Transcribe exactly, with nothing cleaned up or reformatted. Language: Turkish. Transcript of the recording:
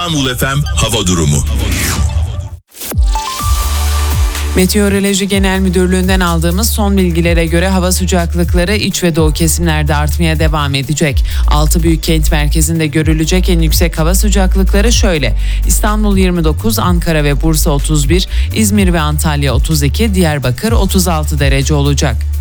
İstanbul F M hava durumu. Meteoroloji Genel Müdürlüğü'nden aldığımız son bilgilere göre hava sıcaklıkları iç ve doğu kesimlerde artmaya devam edecek. Altı büyük kent merkezinde görülecek en yüksek hava sıcaklıkları şöyle: İstanbul yirmi dokuz, Ankara ve Bursa otuz bir, İzmir ve Antalya otuz iki, Diyarbakır otuz altı derece olacak.